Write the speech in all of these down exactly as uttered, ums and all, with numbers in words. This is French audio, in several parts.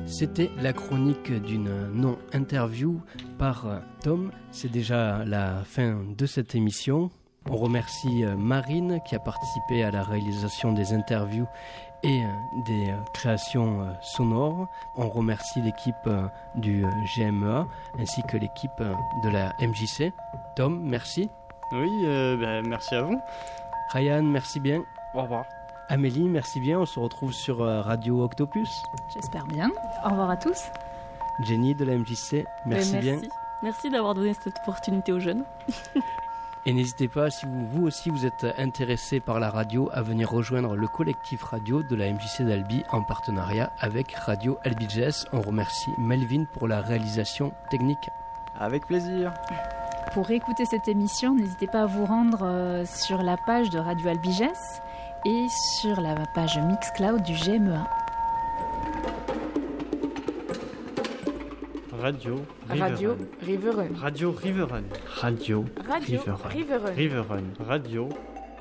C'était la chronique d'une non-interview par Tom. C'est déjà la fin de cette émission. On remercie Marine qui a participé à la réalisation des interviews et des créations sonores. On remercie l'équipe du G M E A ainsi que l'équipe de la M J C. Tom, merci. Oui, euh, ben, merci à vous. Ryan, merci bien. Au revoir. Amélie, merci bien. On se retrouve sur Radio Octopus. J'espère bien. Au revoir à tous. Jenny de la M J C, merci, merci. bien. Merci d'avoir donné cette opportunité aux jeunes. Et n'hésitez pas, si vous, vous aussi vous êtes intéressé par la radio, à venir rejoindre le collectif radio de la M J C d'Albi en partenariat avec Radio Albi Jazz. On remercie Melvin pour la réalisation technique. Avec plaisir. Pour écouter cette émission, n'hésitez pas à vous rendre euh, sur la page de Radio Albi Jazz et sur la page Mixcloud du G M E A. Radio Radio Riverrun. Radio Riverrun. Radio Radio Riverrun. Riverrun. Riverrun. Radio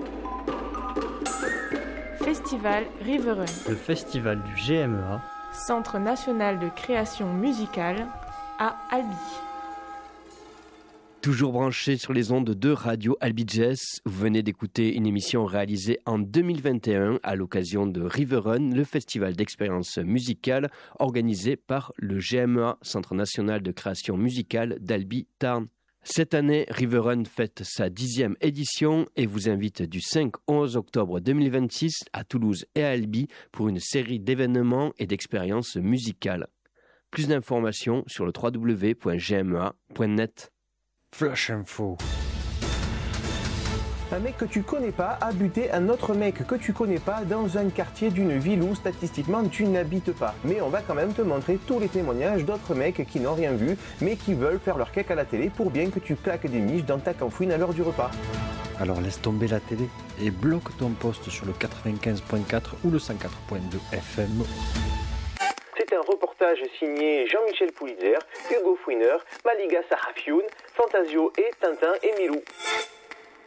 Festival Riverrun. Le festival du G M E A. Centre national de création musicale à Albi. Toujours branché sur les ondes de Radio Albi Jazz, vous venez d'écouter une émission réalisée en deux mille vingt et un à l'occasion de Riverrun, le festival d'expérience musicale organisé par le G M E A, Centre national de création musicale d'Albi-Tarn. Cette année, Riverrun fête sa dixième édition et vous invite du cinq au onze octobre deux mille vingt-six à Toulouse et à Albi pour une série d'événements et d'expériences musicales. Plus d'informations sur le w w w point g m e a point net. Flash Info. Un mec que tu connais pas a buté un autre mec que tu connais pas dans un quartier d'une ville où statistiquement tu n'habites pas. Mais on va quand même te montrer tous les témoignages d'autres mecs qui n'ont rien vu mais qui veulent faire leur cake à la télé pour bien que tu claques des miches dans ta canfouine à l'heure du repas. Alors laisse tomber la télé et bloque ton poste sur le quatre-vingt-quinze point quatre ou le cent quatre point deux F M. C'est un reportage signé Jean-Michel Poulitzer, Hugo Fouiner, Maliga Sarafioun, Fantasio et Tintin et Milou.